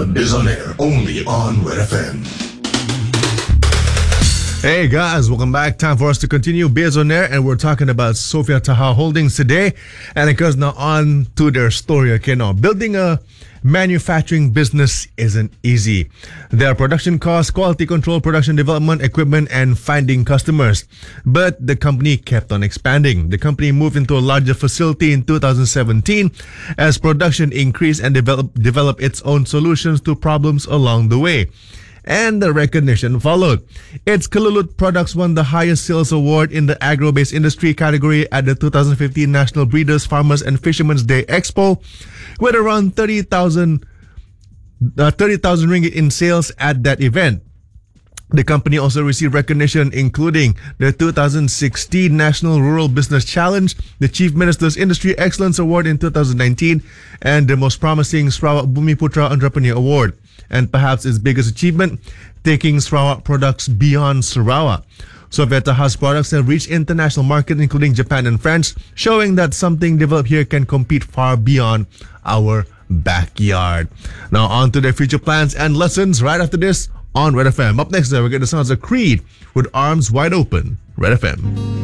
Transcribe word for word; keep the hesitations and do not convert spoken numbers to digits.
Biz on Air, only on Red F M. Hey guys, welcome back. Time for us to continue Biz on Air, and we're talking about Sofia Taha Holdings today. And it goes now on to their story. Okay, now building a manufacturing business isn't easy. There are production costs, quality control, production development, equipment, and finding customers. But the company kept on expanding. The company moved into a larger facility in two thousand seventeen as production increased and develop, developed its own solutions to problems along the way. And the recognition followed. Its Kalulut products won the highest sales award in the agro-based industry category at the two thousand fifteen National Breeders, Farmers and Fishermen's Day Expo, with around thirty thousand uh, thirty thousand ringgit in sales at that event. The company also received recognition including the two thousand sixteen National Rural Business Challenge, the Chief Minister's Industry Excellence Award in two thousand nineteen, and the Most Promising Sarawak Bumiputra Entrepreneur Award. And perhaps its biggest achievement, taking Sarawak products beyond Sarawak. Sofia Taha's products have reached international markets including Japan and France, showing that something developed here can compete far beyond our backyard. Now on to their future plans and lessons right after this on Red F M. Up next, we're getting the sounds of Creed with Arms Wide Open. Red F M.